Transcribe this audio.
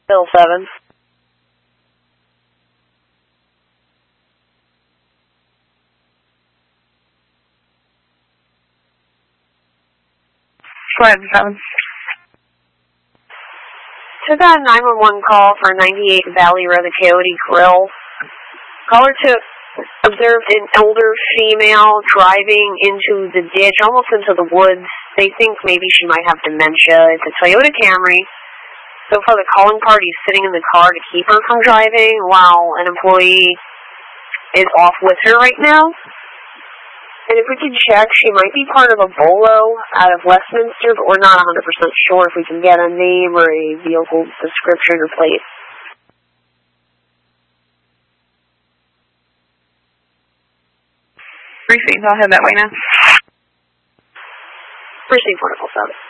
Bill 7. Go ahead, 7. Took a 911 call for 98 Valley Road, the Coyote Grill. Caller observed an older female driving into the ditch, almost into the woods. They think maybe she might have dementia. It's a Toyota Camry. So far, the calling party is sitting in the car to keep her from driving while an employee is off with her right now. And if we can check, she might be part of a bolo out of Westminster, but we're not 100% sure if we can get a name or a vehicle description or plate. Precinct, I'll head that way now. Precinct 407.